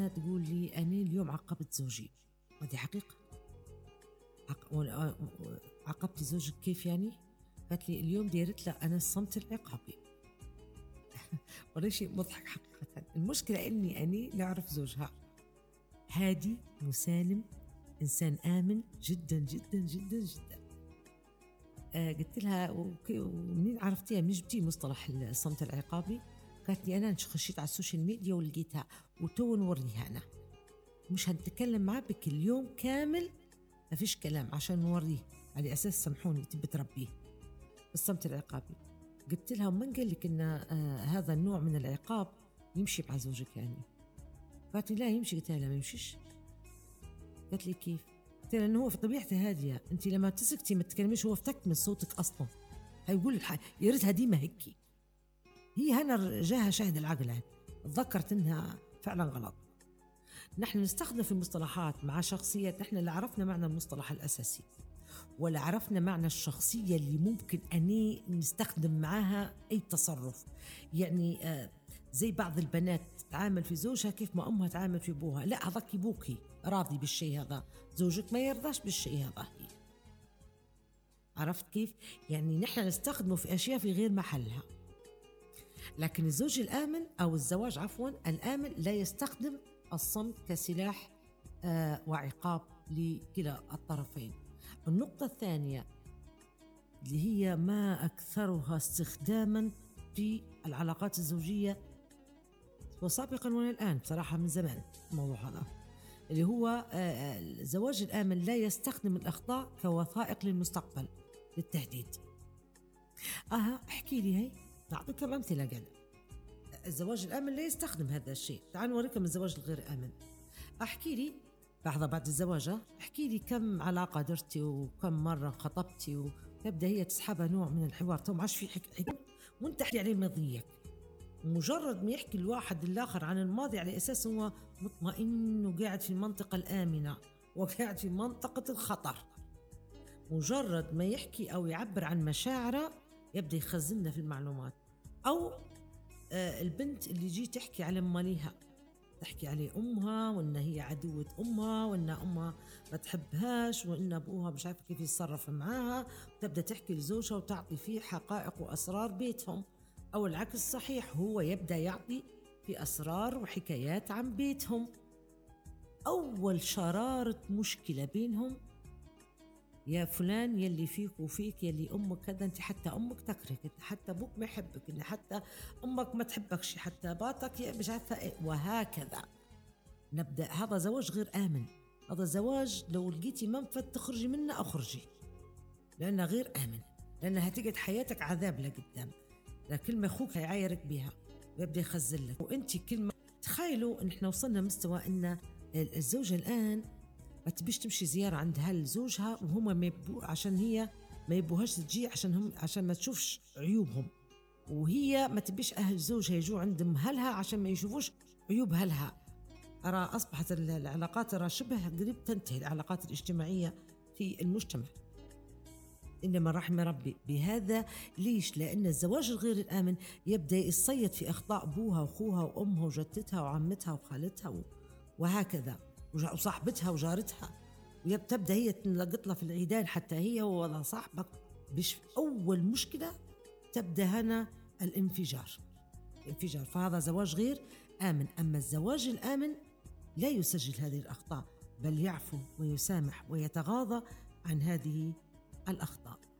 هنا تقول لي أنا اليوم عاقبت زوجي، هذه حقيقة. عاقبتي زوجك كيف يعني؟ قالت لي اليوم ديرت له أنا الصمت العقابي. ولا شيء مضحك حقيقة. المشكلة إني أنا نعرف زوجها هادي مسالم، إنسان آمن جدا جدا جدا جدا. قلت لها ومنين عرفتيها؟ من جبتي مصطلح الصمت العقابي؟ قالت لي أنا خشيت على السوشيال ميديا ولقيتها وتو نوريها. أنا مش هنتكلم معاه بك اليوم كامل، ما فيش كلام عشان نوريه على أساس سامحوني تبي تربيه الصمت العقابي. قلت لها ومن قال لك إن هذا النوع من العقاب يمشي مع زوجك يعني؟ قالت لي لا يمشي. قلت لها لا ما يمشيش. قالت لي كيف؟ قلت لها إنه هو في طبيعته هادية، أنت لما تسكتي ما تتكلميش هو افتك من صوتك أصلا، هيقول يا ريتها ديما هيك. هي هنا جاها شاهد العقل، تذكرت إنها فعلا غلط. نحن نستخدم في المصطلحات مع شخصيات، نحن لا عرفنا معنى المصطلح الأساسي ولا عرفنا معنى الشخصية اللي ممكن أني نستخدم معها أي تصرف. يعني زي بعض البنات تتعامل في زوجها كيف ما أمها تعامل في أبوها. لا هذاك أبوكي راضي بالشيء هذا، زوجك ما يرضاش بالشيء هذا. عرفت كيف؟ يعني نحن نستخدمه في أشياء في غير محلها. لكن الزوج الآمن أو الزواج عفوا الآمن لا يستخدم الصمت كسلاح وعقاب لكلا الطرفين. النقطة الثانية اللي هي ما أكثرها استخداما في العلاقات الزوجية وسابقا ولا الآن بصراحة من زمان الموضوع هذا، اللي هو الزواج الآمن لا يستخدم الأخطاء كوثائق للمستقبل للتهديد. احكي لي هاي، نعطيك كم أمثلة. قال الزواج الآمن لا يستخدم هذا الشيء. تعال نوريكم الزواج الغير آمن. احكي لي لحظة بعد الزواج، احكي لي كم علاقة درتي وكم مرة خطبتي، وتبدأ هي تسحبها نوع من الحوار. تو ما عادش في حكي وانت تحكي عليه ماضيك. مجرد ما يحكي الواحد الآخر عن الماضي على أساس هو مطمئن وقاعد في المنطقة الآمنة وقاعد في منطقة الخطر، مجرد ما يحكي أو يعبر عن مشاعره يبدأ يخزننا في المعلومات. أو البنت اللي جي تحكي على ماليها، تحكي عليه أمها وإن هي عدوة أمها وإن أمها ما تحبهاش وإن أبوها مش عارف كيف يتصرف معاها، وتبدأ تحكي لزوجها وتعطي فيه حقائق وأسرار بيتهم. أو العكس صحيح، هو يبدأ يعطي في أسرار وحكايات عن بيتهم. أول شرارة مشكلة بينهم، يا فلان يلي فيك وفيك، يلي أمك كذا، أنت حتى أمك تكرهك، أنت حتى أبوك ما يحبك، أنت حتى أمك ما تحبكش، حتى باتك مش عارفة إيه، وهكذا نبدأ. هذا زواج غير آمن. هذا زواج لو لقيتي منفذ تخرجي منه أخرجي، لأنه غير آمن، لأنها هتقعد حياتك عذاب لقدام. كلمة أخوك هيعايرك بها ويبدأ يخزن لك، وأنت كلمة. تخيلوا إن إحنا وصلنا مستوى إن الزوجة الآن ما تبيش تمشي زيارة عند أهل زوجها وهم ما يبوا، عشان هي ما يبوهاش تجي عشان ما تشوفش عيوبهم، وهي ما تبيش أهل زوجها يجوا عند أهلها عشان ما يشوفوش عيوب أهلها. أرى أصبحت العلاقات شبه قريب تنتهي، العلاقات الاجتماعية في المجتمع إنما رحم ربي بهذا. ليش؟ لأن الزواج الغير الآمن يبدأ يصيد في أخطاء أبوها وأخوها وأمها وجدتها وعمتها وخالتها وهكذا وصاحبتها وجارتها، وتبدأ هي تنلقط لها في العيدان حتى هي ووضع صاحبك. أول مشكلة تبدأ هنا الانفجار. فهذا زواج غير آمن. أما الزواج الآمن لا يسجل هذه الأخطاء، بل يعفو ويسامح ويتغاضى عن هذه الأخطاء.